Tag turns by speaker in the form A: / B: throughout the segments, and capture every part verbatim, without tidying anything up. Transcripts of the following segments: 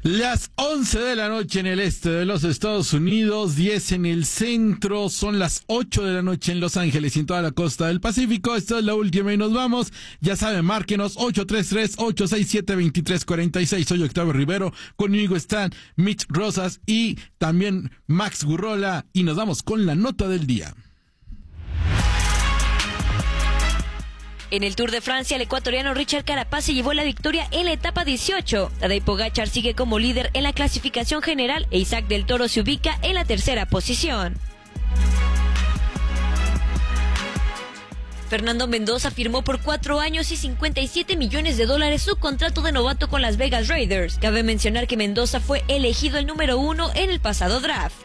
A: Las once de la noche en el este de los Estados Unidos, diez en el centro, son las ocho de la noche en Los Ángeles y en toda la costa del Pacífico. Esta es la última y nos vamos. Ya saben, márquenos ocho tres tres, ocho seis siete, dos tres cuatro seis. Soy Octavio Rivero, conmigo están Mitch Rosas y también Max Gurrola y nos vamos con la nota del día.
B: En el Tour de Francia, el ecuatoriano Richard Carapaz se llevó la victoria en la etapa dieciocho. Tadej Pogačar sigue como líder en la clasificación general e Isaac del Toro se ubica en la tercera posición. Fernando Mendoza firmó por cuatro años y cincuenta y siete millones de dólares su contrato de novato con Las Vegas Raiders. Cabe mencionar que Mendoza fue elegido el número uno en el pasado draft.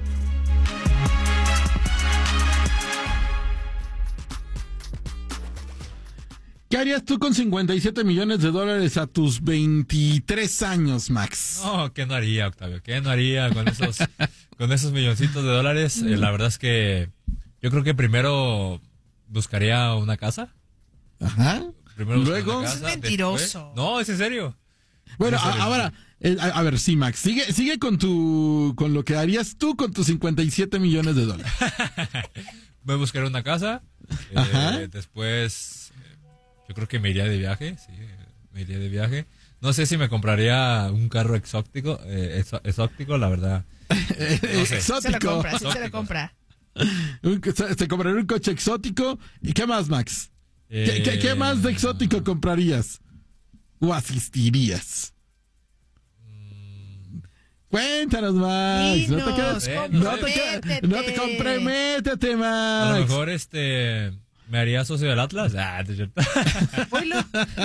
A: ¿Qué harías tú con cincuenta y siete millones de dólares a tus veintitrés años, Max?
C: No, ¿qué no haría, Octavio? ¿Qué no haría con esos, con esos milloncitos de dólares? Eh, la verdad es que yo creo que primero buscaría una casa.
A: Ajá.
C: Primero
A: Luego.
C: Una casa,
D: es mentiroso.
C: Después... No, es en serio.
A: Bueno, a, ahora, eh, a, a ver, sí, Max, sigue, sigue con tu, con lo que harías tú con tus cincuenta y siete millones de dólares.
C: Voy a buscar una casa.
A: Ajá.
C: Eh, después. Yo creo que me iría de viaje, sí, me iría de viaje. No sé si me compraría un carro exótico, eh, exo- exótico, la verdad. No sé.
A: Exótico.
D: Se lo compra, sí
C: Exótico.
D: se lo compra.
A: Un, se, se compraría un coche exótico. ¿Y qué más, Max? ¿Qué,
C: Eh,
A: qué, qué más de exótico comprarías? ¿O asistirías?
C: mm,
A: Cuéntanos, Max. No te
D: Dinos,
A: quedes-
C: Eh,
A: no te quedes-
D: comprométete.
A: no te comprométete, Max.
C: A lo mejor este me haría socio del Atlas. Ah, no es cierto.
D: Oílo.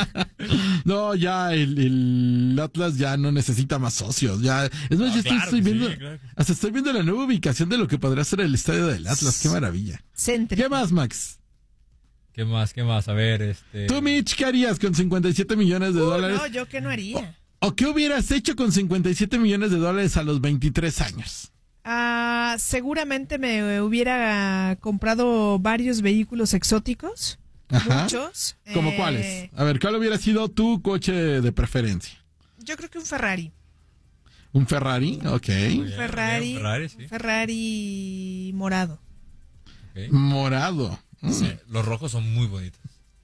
A: No, ya el, el Atlas ya no necesita más socios. Ya, es más,
C: No,
A: ya estoy,
C: claro
A: estoy
C: que sí,
A: viendo,
C: claro.
A: hasta estoy viendo la nueva ubicación de lo que podría ser el estadio del Atlas. Qué maravilla.
D: Céntrico.
A: ¿Qué más, Max?
C: ¿Qué más? ¿Qué más? A ver, este.
A: Tú, Mitch, ¿qué harías con cincuenta y siete millones de
D: Uh,
A: dólares?
D: no, yo qué no haría.
A: ¿O qué hubieras hecho con cincuenta y siete millones de dólares a los veintitrés años?
D: Ah, seguramente me hubiera comprado varios vehículos exóticos.
A: Ajá.
D: Muchos.
A: ¿Cómo
D: Eh,
A: cuáles? A ver, ¿cuál hubiera sido tu coche de preferencia?
D: Yo creo que un Ferrari.
A: ¿Un Ferrari? Ok.
C: Muy bien,
D: Ferrari.
C: bien, Ferrari, sí.
D: Un Ferrari morado.
C: Ok.
A: Morado. Mm.
C: Sí, los rojos son muy bonitos.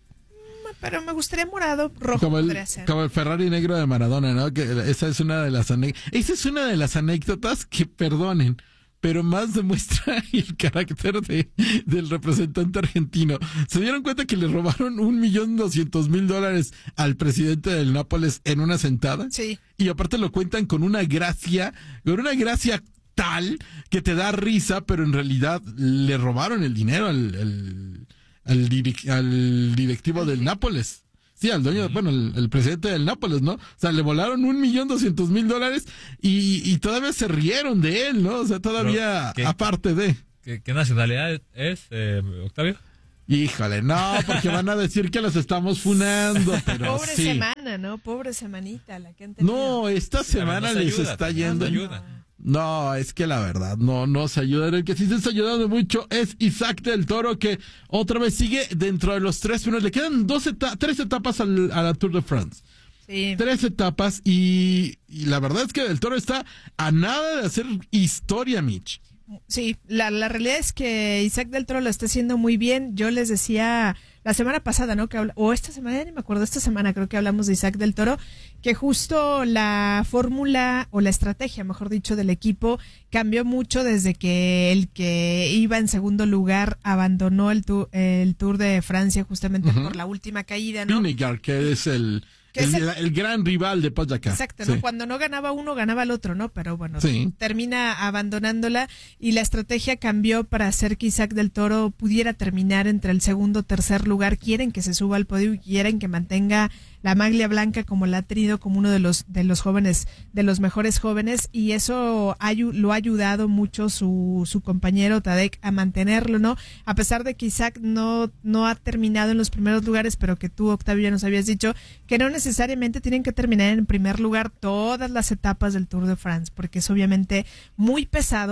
D: Pero me gustaría morado, rojo
A: Como
D: podría
A: el,
D: ser.
A: como el Ferrari negro de Maradona, ¿no? Que esa es una de las anécdotas. Esa es una de las anécdotas que, perdonen, pero más demuestra el carácter de, del representante argentino. ¿Se dieron cuenta que le robaron un millón doscientos mil dólares al presidente del Nápoles en una sentada?
D: Sí.
A: Y aparte lo cuentan con una gracia, con una gracia tal que te da risa, pero en realidad le robaron el dinero al, al, al, direc- al directivo del Nápoles. Sí, al dueño, bueno, el, el presidente del Nápoles, ¿no? O sea, le volaron un millón doscientos mil dólares y, y todavía se rieron de él, ¿no? O sea, todavía
C: Pero, ¿qué?
A: aparte de...
C: ¿Qué, qué nacionalidad es, eh, Octavio?
A: Híjole, no, porque van a decir que los estamos funando, pero
D: Pobre
A: sí.
D: semana, ¿no? Pobre semanita la que han tenido.
A: No, esta semana
C: También nos
A: les
C: ayuda,
A: está
C: también
A: yendo...
C: nos ayuda.
A: No, es que la verdad, no, no se ayuda. El que sí se está ayudando mucho es Isaac del Toro, que otra vez sigue dentro de los tres primeros. Le quedan dos eta- tres etapas al, a la Tour de France.
D: Sí.
A: Tres etapas y, y la verdad es que del Toro está a nada de hacer historia, Mitch.
D: Sí, la, la realidad es que Isaac del Toro lo está haciendo muy bien. Yo les decía la semana pasada, ¿no? Que habla, o esta semana, ya ni me acuerdo, esta semana creo que hablamos de Isaac del Toro, que justo la fórmula o la estrategia, mejor dicho, del equipo cambió mucho desde que el que iba en segundo lugar abandonó el, tu, el Tour de Francia justamente
A: Ujú.
D: por la última caída, ¿no?
A: Vinegar, que es el,
D: Que es
A: el,
D: el-
A: el gran rival de Pogačar.
D: Exacto, ¿no?
A: Sí.
D: Cuando no ganaba uno, ganaba el otro, ¿no? Pero bueno,
A: Sí.
D: termina abandonándola y la estrategia cambió para hacer que Isaac del Toro pudiera terminar entre el segundo o tercer lugar. Quieren que se suba al podio y quieren que mantenga la maglia blanca como la ha tenido como uno de los de los jóvenes, de los mejores jóvenes, y eso ha ayu- lo ha ayudado mucho su, su compañero Tadej a mantenerlo, ¿no? A pesar de que Isaac no, no ha terminado en los primeros lugares, pero que tú, Octavio, ya nos habías dicho que no necesariamente tienen que terminar en primer lugar todas las etapas del Tour de France, porque es obviamente muy pesado,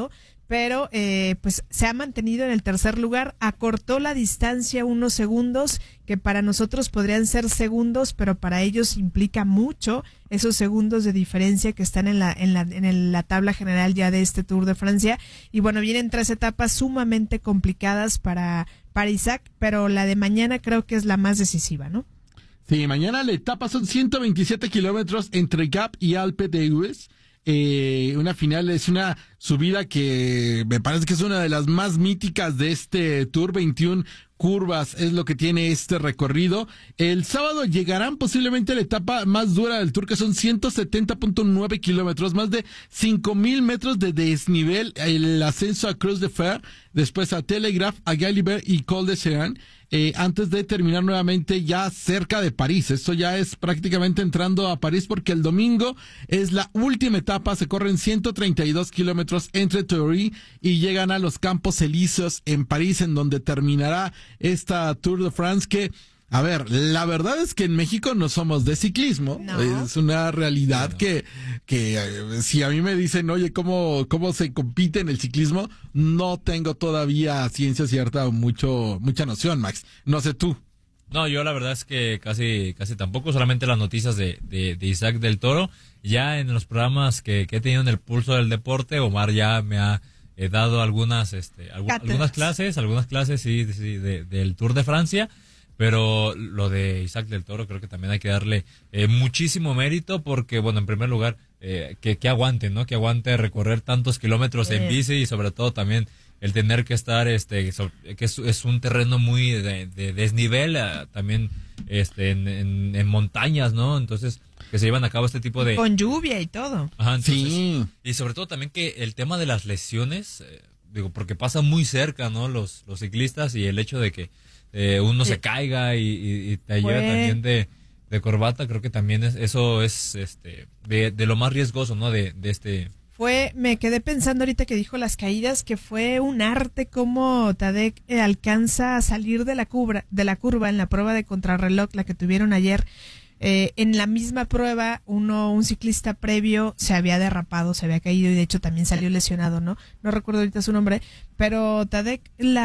D: pero eh, pues se ha mantenido en el tercer lugar, acortó la distancia unos segundos, que para nosotros podrían ser segundos, pero para ellos implica mucho esos segundos de diferencia que están en la en la en el, la tabla general ya de este Tour de Francia. Y bueno, vienen tres etapas sumamente complicadas para para Isaac, pero la de mañana creo que es la más decisiva, ¿no?
A: Sí, mañana la etapa son ciento veintisiete kilómetros entre Gap y Alpe d'Huez. Eh, una final es una subida que me parece que es una de las más míticas de este Tour. veintiuna curvas es lo que tiene este recorrido. El sábado llegarán posiblemente a la etapa más dura del Tour, que son ciento setenta punto nueve kilómetros, más de cinco mil metros de desnivel, el ascenso a Cruz de Fer, después a Telegraph, a Galibier y Col de Sean, eh, antes de terminar nuevamente ya cerca de París. Esto ya es prácticamente entrando a París, porque el domingo es la última etapa, se corren ciento treinta y dos kilómetros entre Toury y llegan a los Campos Elíseos en París, en donde terminará esta Tour de France que, a ver, la verdad es que en México no somos de ciclismo,
D: no.
A: Es una realidad no. que, que eh, si a mí me dicen, oye, ¿cómo, cómo se compite en el ciclismo? No tengo todavía ciencia cierta o mucho, mucha noción, Max. No sé tú.
C: No, yo la verdad es que casi casi tampoco, solamente las noticias de, de, de Isaac del Toro. Ya en los programas que, que he tenido en el pulso del deporte, Omar ya me ha eh, dado algunas este algu- algunas clases, algunas clases sí, sí de, del Tour de Francia, pero lo de Isaac del Toro creo que también hay que darle eh, muchísimo mérito, porque bueno, en primer lugar, eh, que, que aguante, ¿no? Que aguante recorrer tantos kilómetros en bici, y sobre todo también el tener que estar, este, que es, es un terreno muy de, de desnivel, uh, también, este, en, en, en montañas, ¿no? Entonces, que se llevan a cabo este tipo de...
D: Con lluvia y todo.
C: Ajá, entonces,
A: sí.
C: Y sobre todo también que el tema de las lesiones, eh, digo, porque pasa muy cerca, ¿no? Los, los ciclistas, y el hecho de que eh, uno sí. se caiga y, y, y te lleva también de, de corbata, creo que también es, eso es, este, de, de lo más riesgoso, ¿no? De, de este...
D: Fue, me quedé pensando ahorita que dijo las caídas, que fue un arte cómo Tadej eh, alcanza a salir de la curva, de la curva en la prueba de contrarreloj, la que tuvieron ayer. Eh, en la misma prueba, uno, un ciclista previo se había derrapado, se había caído, y de hecho también salió lesionado, ¿no? No recuerdo ahorita su nombre, pero Tadej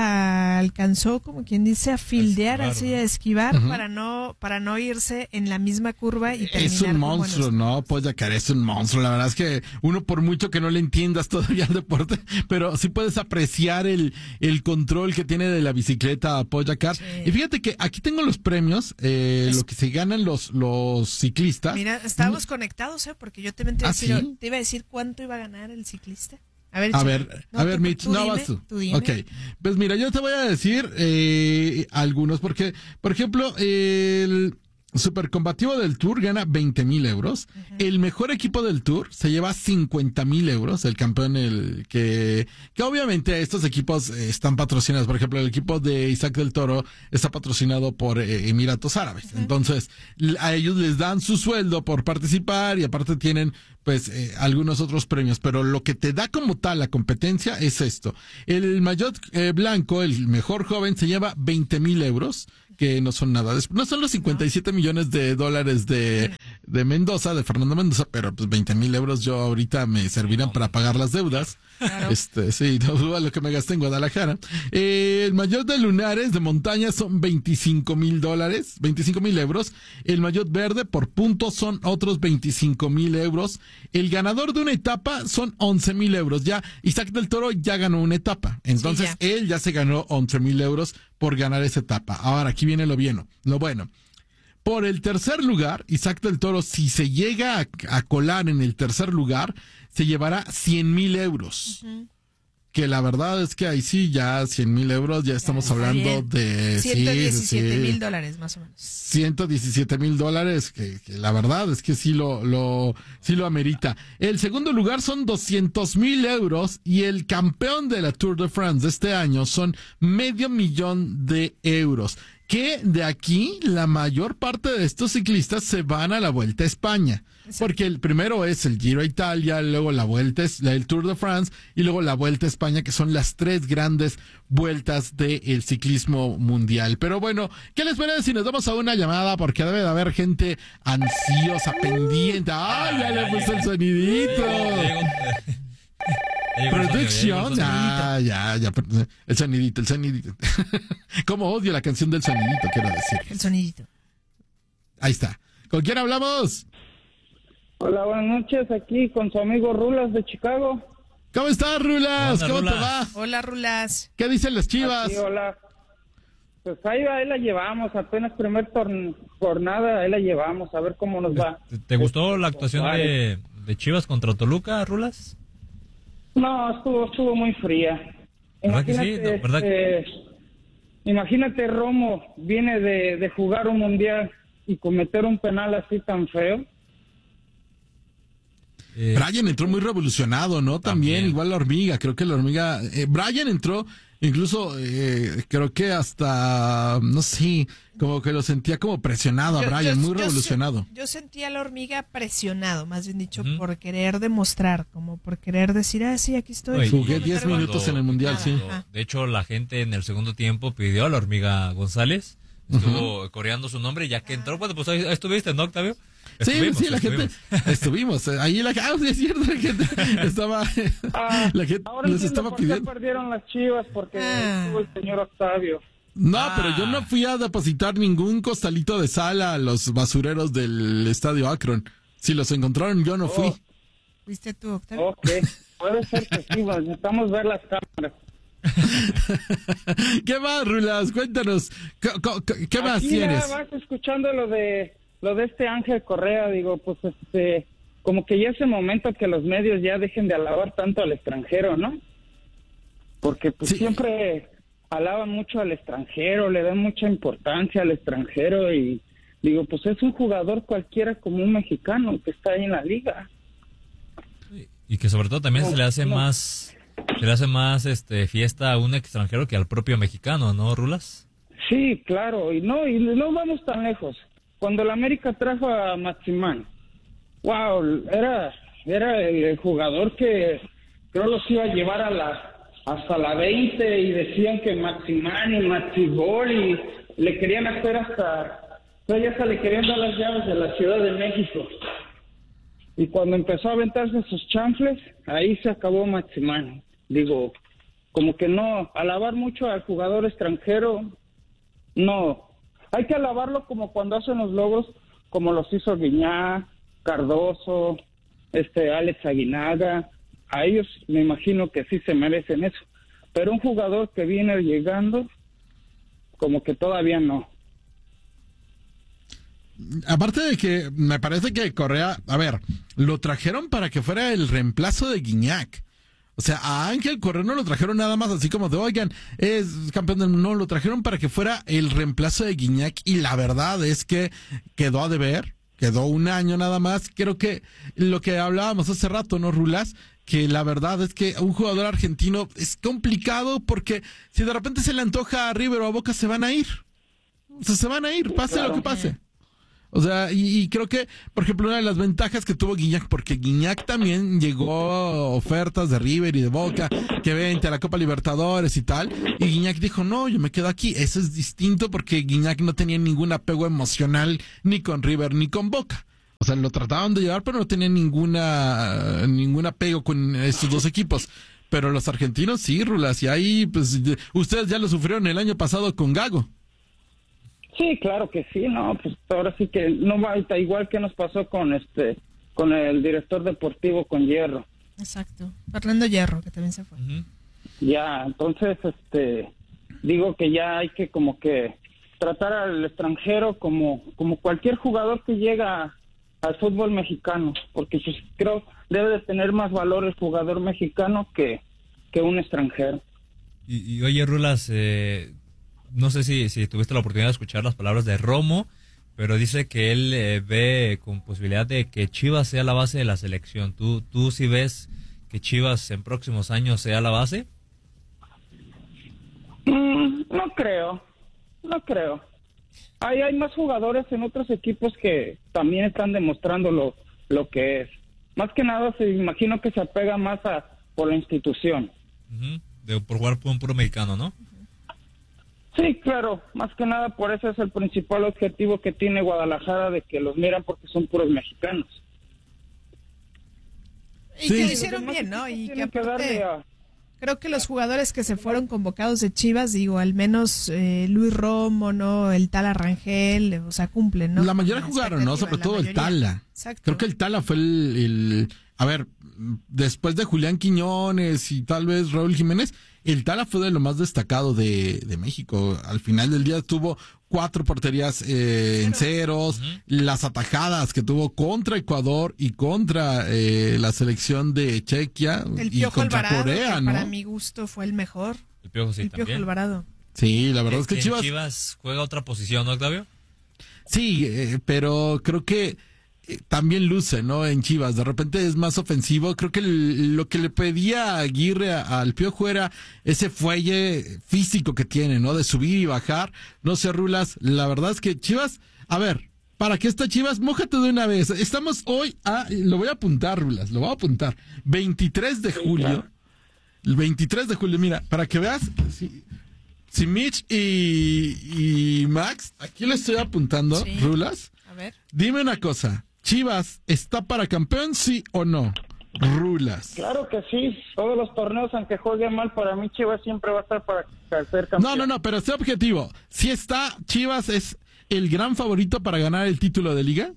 D: la alcanzó, como quien dice, a fildear, esquivar, así, ¿no? a esquivar, uh-huh. para no para no irse en la misma curva y terminar.
A: Es un monstruo, ¿no? Pogacar es un monstruo. La verdad es que uno, por mucho que no le entiendas todavía al deporte, pero sí puedes apreciar el, el control que tiene de la bicicleta Pogacar. Sí. Y fíjate que aquí tengo los premios, eh, es... lo que se ganan los los ciclistas.
D: Mira, estábamos mm. conectados, ¿eh? Porque yo te, te, iba
A: ¿Ah,
D: decir,
A: sí?
D: te iba a decir cuánto iba a ganar el ciclista. A ver,
A: a ver,
D: no,
A: a ver,
D: tú,
A: Mitch,
D: tú
A: no
D: dime,
A: vas tú.
D: tú dime.
A: Ok, pues mira, yo te voy a decir eh, algunos, porque, por ejemplo, el supercombativo del Tour gana veinte mil euros. Uh-huh. El mejor equipo del Tour se lleva cincuenta mil euros. El campeón, el que, que obviamente estos equipos eh, están patrocinados. Por ejemplo, el equipo de Isaac del Toro está patrocinado por eh, Emiratos Árabes. Uh-huh. Entonces, a ellos les dan su sueldo por participar, y aparte tienen, pues, eh, algunos otros premios. Pero lo que te da como tal la competencia es esto. El maillot eh, blanco, el mejor joven, se lleva veinte mil euros. Que no son nada, no son los cincuenta y siete millones de dólares de, de Mendoza, de Fernando Mendoza, pero pues veinte mil euros yo ahorita me servirán para pagar las deudas. Claro. Este, sí, no, lo que me gasté en Guadalajara. Eh, el maillot de lunares de montaña son veinticinco mil dólares, veinticinco mil euros. El maillot verde por puntos son otros veinticinco mil euros. El ganador de una etapa son once mil euros. Ya, Isaac del Toro ya ganó una etapa. Entonces, sí, ya. él ya se ganó once mil euros por ganar esa etapa. Ahora, aquí viene lo bien, lo bueno. Por el tercer lugar, Isaac del Toro, si se llega a, a colar en el tercer lugar, se llevará cien mil euros. Uh-huh. Que la verdad es que ahí sí, ya cien mil euros, ya estamos ya, hablando bien. de...
D: ciento diecisiete mil dólares, más o menos.
A: ciento diecisiete mil dólares, que, que la verdad es que sí lo, lo, sí lo amerita. El segundo lugar son doscientos mil euros, y el campeón de la Tour de France de este año son medio millón de euros. Que de aquí la mayor parte de estos ciclistas se van a la Vuelta a España. Porque el primero es el Giro a Italia, luego la Vuelta, el Tour de France, y luego la Vuelta a España, que son las tres grandes vueltas del ciclismo mundial. Pero bueno, ¿qué les parece si nos damos a una llamada? Porque debe de haber gente ansiosa, pendiente. ¡Ay, ya le puse el sonidito!
C: Ya
A: Producción, ya, ya, ya. El sonidito, el sonidito. Cómo odio la canción del sonidito, quiero decir.
D: El sonidito.
A: Ahí está. ¿Con quién hablamos?
E: Hola, buenas noches, aquí con su amigo Rulas de Chicago.
A: ¿Cómo estás, Rulas?
C: Hola,
A: ¿Cómo
C: Rulas.
A: te va?
D: Hola, Rulas.
A: ¿Qué dicen las Chivas?
E: Aquí, hola. Pues ahí, ahí la llevamos, apenas primer torn- jornada, ahí la llevamos, a ver cómo nos va.
C: ¿Te, te gustó la actuación de, de Chivas contra Toluca, Rulas?
E: No, estuvo, estuvo muy fría.
C: ¿Verdad que sí?
E: Imagínate,
C: No, ¿verdad?
E: este, imagínate Romo viene de, de jugar un mundial y cometer un penal así tan feo.
C: Eh,
A: Brian entró muy revolucionado, ¿no? También,
C: También.
A: igual la hormiga, creo que la hormiga... Eh, Brian entró, incluso, eh, creo que hasta, no sé, como que lo sentía como presionado a
D: Yo-
A: Brian,
D: yo-
A: muy
D: yo
A: revolucionado.
D: se- Yo, sentía a la hormiga presionado, más bien dicho,
C: Ujú.
D: por querer demostrar, como por querer decir, ah, sí, aquí estoy.
C: Oye,
A: Jugué
D: no me
A: diez
D: cargo".
A: minutos en el Mundial, sí.
D: Ajá.
C: De hecho, la gente en el segundo tiempo pidió a la hormiga González. Estuvo coreando su nombre, ya que entró. Bueno, pues ahí, ahí estuviste, ¿no, Octavio?
A: Sí,
C: Estuvimos,
A: sí, la
C: estuvimos.
A: gente, estuvimos, eh, ahí la, ah, sí, es cierto, la gente estaba,
E: Ah,
A: la gente
E: ahora
A: les
E: entiendo
A: estaba
E: por qué
A: pidiendo.
E: perdieron las Chivas, porque
D: Ah.
E: estuvo el señor Octavio.
A: No,
C: Ah.
A: pero yo no fui a depositar ningún costalito de sal a los basureros del Estadio Akron. Si los encontraron, yo no fui.
E: Oh.
D: ¿Viste tú, Octavio?
E: Ok, puede ser que sí, necesitamos ver las cámaras.
A: ¿Qué más, Rulas? Cuéntanos, ¿qué, qué- qué más
E: Aquí
A: tienes?
E: nada más escuchando lo de lo de este Ángel Correa, digo, pues este, como que ya es el momento que los medios ya dejen de alabar tanto al extranjero, ¿no? Porque pues
A: Sí.
E: siempre alaban mucho al extranjero, le dan mucha importancia al extranjero y digo, pues es un jugador cualquiera como un mexicano que está ahí en la liga.
C: Y que sobre todo también
E: No,
C: se le hace
E: no.
C: más se le hace más este fiesta a un extranjero que al propio mexicano, ¿no, Rulas?
E: Sí, claro, y no, y no vamos tan lejos. Cuando la América trajo a Maximán, wow, era, era el jugador que creo los iba a llevar a la, hasta la veinte y decían que Maximán y Maxigol y le querían hacer hasta, o sea, ya hasta le querían dar las llaves de la Ciudad de México. Y cuando empezó a aventarse sus chanfles, ahí se acabó Maximán. Digo, como que no, alabar mucho al jugador extranjero, no. Hay que alabarlo como cuando hacen los logros, como los hizo Guiñac, Cardoso, este Alex Aguinaga. A ellos me imagino que sí se merecen eso. Pero un jugador que viene llegando, como que todavía no.
A: Aparte de que me parece que Correa, a ver, lo trajeron para que fuera el reemplazo de Guiñac. O sea, a Ángel Correa no lo trajeron nada más así como de, oigan, es campeón del mundo. No, lo trajeron para que fuera el reemplazo de Guiñac y la verdad es que quedó a deber, quedó un año nada más. Creo que lo que hablábamos hace rato, ¿no, Rulas? Que la verdad es que un jugador argentino es complicado porque si de repente se le antoja a River o a Boca se van a ir. O sea, se van a ir, pase
E: Claro.
A: lo que pase. O sea, y, y creo que, por ejemplo, una de las ventajas que tuvo Guiñac, porque Guiñac también llegó a ofertas de River y de Boca, que vente a la Copa Libertadores y tal, y Guiñac dijo, no, yo me quedo aquí. Eso es distinto porque Guiñac no tenía ningún apego emocional ni con River ni con Boca. O sea, lo trataban de llevar, pero no tenía ninguna, ningún apego con estos dos equipos. Pero los argentinos sí, Rulas, y ahí, pues, ustedes ya lo sufrieron el año pasado con Gago.
E: Sí, claro que sí, no, pues ahora sí que no va igual que nos pasó con este, con el director deportivo con Hierro.
D: Exacto. Fernando Hierro, que también se fue.
C: Ujú.
E: Ya, entonces, este, digo que ya hay que como que tratar al extranjero como, como cualquier jugador que llega al fútbol mexicano, porque pues creo debe de tener más valor el jugador mexicano que, que un extranjero.
C: Y, y oye, Rulas, eh, no sé si, si tuviste la oportunidad de escuchar las palabras de Romo, pero dice que él eh, ve con posibilidad de que Chivas sea la base de la selección. ¿Tú, tú sí ves que Chivas en próximos años sea la base?
E: Mm, no creo, no creo. Hay, hay más jugadores en otros equipos que también están demostrando lo, lo que es. Más que nada, se imagino que se apega más a por la institución.
C: Ujú. De, por jugar por un puro mexicano, ¿no?
E: Sí, claro, más que nada por eso es el principal objetivo que tiene Guadalajara, de que los miran porque son puros mexicanos.
D: Y
A: Sí.
D: que lo hicieron bien, ¿no? Y que
E: Tienen que darle
D: aparte,
E: a...
D: creo que los jugadores que se fueron convocados de Chivas, digo, al menos eh, Luis Romo, ¿no? El Tala Rangel, o sea, cumplen, ¿no?
A: La mayoría
D: Con
A: jugaron, ¿no?
D: expectativa,
A: Sobre todo
D: la
A: el
D: mayoría.
A: Tala.
D: Exacto.
A: Creo que el Tala fue el, el... A ver, después de Julián Quiñones y tal vez Raúl Jiménez, el Tala fue de lo más destacado de, de México. Al final del día tuvo cuatro porterías eh, en ceros, uh-huh. Las atajadas que tuvo contra Ecuador y contra eh, la selección de Chequia
D: el
A: y
D: Piojo
A: contra
D: Alvarado,
A: Corea,
D: que
A: ¿no?
D: para mi gusto fue el mejor.
C: El Piojo sí
D: el
C: también.
D: Piojo Alvarado.
A: Sí, la verdad es que
C: en
A: Chivas...
C: Chivas juega otra posición, ¿no, Octavio?
A: Sí, eh, pero creo que eh, también luce, ¿no? En Chivas, de repente es más ofensivo. Creo que el, lo que le pedía a Aguirre a, al Piojo era ese fuelle físico que tiene, ¿no? De subir y bajar. No sé, Rulas, la verdad es que Chivas, a ver, ¿para qué está Chivas? Mójate de una vez. Estamos hoy a, lo voy a apuntar, Rulas, lo voy a apuntar. veintitrés de julio. El veintitrés de julio, mira, para que veas... Sí, Si Mitch y, y Max, aquí le estoy apuntando, sí. Rulas.
D: A ver.
A: Dime una cosa, ¿Chivas está para campeón, sí o no? Rulas.
E: Claro que sí, todos los torneos, aunque juegue mal, para mí Chivas siempre va a estar para ser campeón.
A: No, no, no, pero sé objetivo. Si está, Chivas es el gran favorito para ganar el título de liga.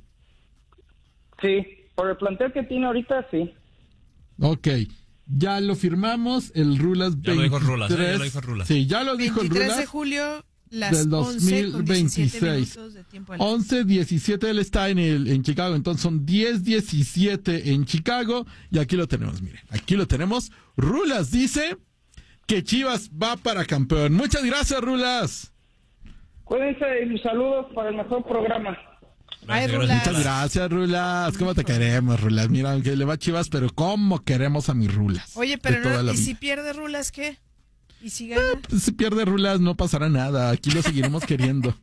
E: Sí, por el plantel que tiene ahorita, sí.
A: Ok. Ya lo firmamos, el Rulas
C: ya
A: veintitrés.
C: Lo dijo Rulas, ¿eh? Ya lo dijo Rulas.
A: Sí, ya lo dijo el Rulas.
D: veintitrés de julio, las
A: del dos mil veintiséis. once diecisiete, él está en el en Chicago, entonces son diez diecisiete en Chicago, y aquí lo tenemos, miren, aquí lo tenemos. Rulas dice que Chivas va para campeón. Muchas gracias, Rulas.
E: Cuídense y saludos para el mejor programa.
D: Ay,
C: Gracias,
D: Rulas.
A: Muchas gracias, Rulas. ¿Cómo te queremos, Rulas? Mira, aunque le va a Chivas, pero ¿cómo queremos a mis Rulas?
D: Oye, pero
A: De toda
D: no,
A: la
D: ¿y
A: vida.
D: si pierde Rulas qué? ¿Y si gana?
A: Eh, pues, si pierde Rulas no pasará nada, aquí lo seguiremos queriendo.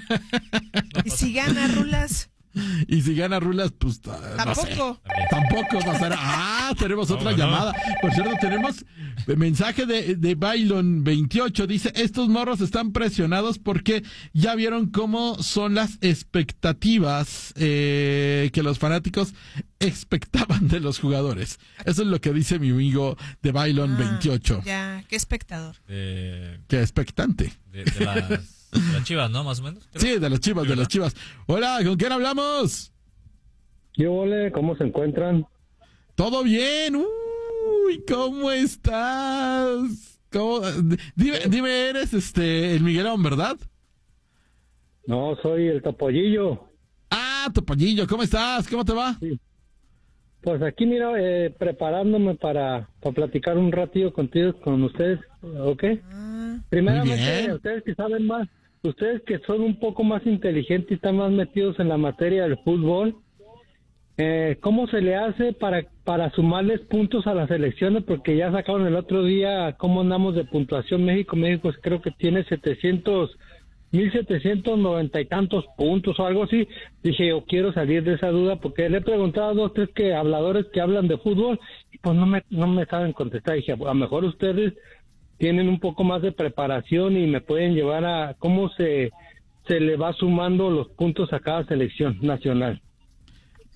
D: ¿Y si gana Rulas?
A: Y si gana Rulas, pues uh, no sé.
D: Tampoco.
A: Tampoco pasará. Ah, tenemos otra
C: no,
A: llamada.
C: No.
A: Por cierto, tenemos mensaje de, de Bailon veintiocho. Dice, estos morros están presionados porque ya vieron cómo son las expectativas eh, que los fanáticos expectaban de los jugadores. Eso es lo que dice mi amigo de Bailon
D: Ah,
A: veintiocho.
D: Ya, qué espectador.
C: De,
A: Qué expectante.
C: de, de, las, de las Chivas, ¿no? Más o menos. Creo.
A: Sí, de las Chivas, de las Chivas. Hola, ¿con quién hablamos?
F: ¿Qué ole? ¿Cómo se encuentran?
A: ¿Todo bien? Uy, ¿cómo estás? ¿Cómo? Dime, dime, eres este el Miguelón, ¿verdad?
F: No, soy el Topollillo.
A: Ah, Topollillo, ¿cómo estás? ¿Cómo te va?
F: Sí. Pues aquí, mira, eh, preparándome para, para platicar un ratillo contigo, con ustedes, ¿ok?
D: Ah.
F: Primeramente, ustedes que saben más, ustedes que son un poco más inteligentes y están más metidos en la materia del fútbol, eh, ¿cómo se le hace para, para sumarles puntos a las elecciones? Porque ya sacaron el otro día cómo andamos de puntuación México. México creo que tiene setecientos, mil setecientos noventa y tantos puntos o algo así. Dije, yo quiero salir de esa duda porque le he preguntado a dos, tres que habladores que hablan de fútbol y pues no me, no me saben contestar. Dije, a lo mejor ustedes tienen un poco más de preparación y me pueden llevar a cómo se, se le va sumando los puntos a cada selección nacional.